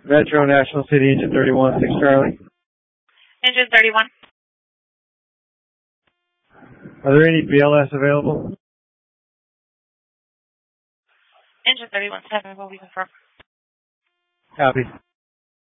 Metro National City, engine 31, 6 Charlie. Engine 31. Are there any BLS available? Engine 31, 7 will be confirmed. Copy.